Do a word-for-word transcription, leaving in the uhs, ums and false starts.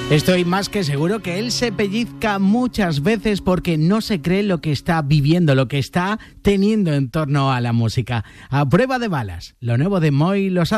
Estoy más que seguro que él se pellizca muchas veces porque no se cree lo que está viviendo, lo que está teniendo en torno a la música. A prueba de balas, lo nuevo de Moi Losada.